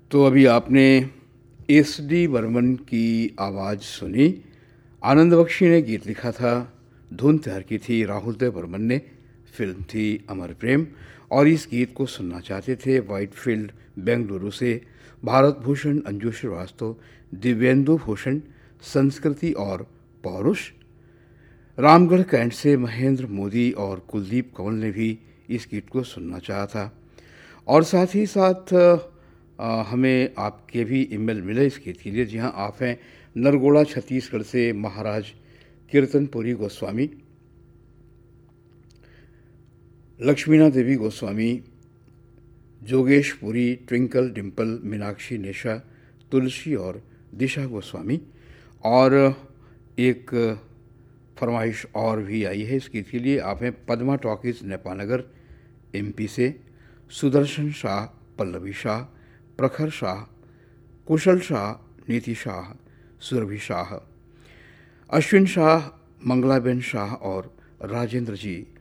तो अभी आपने एस डी बर्मन की आवाज़ सुनी। आनंद बख्शी ने गीत लिखा था, धुन तैयार की थी राहुल देव बर्मन ने, फिल्म थी अमर प्रेम। और इस गीत को सुनना चाहते थे वाइटफील्ड बेंगलुरु से भारत भूषण, अंजू श्रीवास्तव, दिव्येंदु भूषण, संस्कृति और पौरुष। रामगढ़ कैंट से महेंद्र मोदी और कुलदीप कंवल ने भी इस गीत को सुनना चाहा था। और साथ ही साथ हमें आपके भी ईमेल मिले इस गीत के लिए। जी हाँ, आप हैं नरगोड़ा छत्तीसगढ़ से महाराज कीर्तनपुरी गोस्वामी, लक्ष्मीना देवी गोस्वामी, जोगेशपुरी, ट्विंकल, डिम्पल, मीनाक्षी, निशा, तुलसी और दिशा गोस्वामी। और एक फरमाइश और भी आई है इस गीत के लिए। आप हैं पद्मा टॉकीज नेपानगर एमपी से सुदर्शन शाह, पल्लवी शाह, प्रखर शाह, कुशल शाह, नीति शाह, सुरभि शाह, अश्विन शाह, मंगलाबेन शाह और राजेंद्र जी